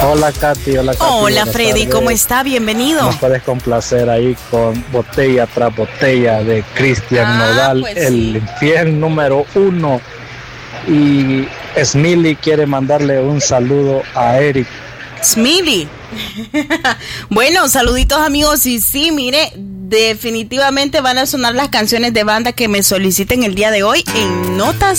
Hola Katy, hola Katy. Hola Freddy, ¿cómo está? Bienvenido. Nos puedes complacer ahí con Botella tras Botella de Cristian Nodal, pues el sí. infiel número 1. Y Smiley quiere mandarle un saludo a Eric. Smiley. Bueno, saluditos amigos. Y sí, mire, definitivamente van a sonar las canciones de banda que me soliciten el día de hoy en Notas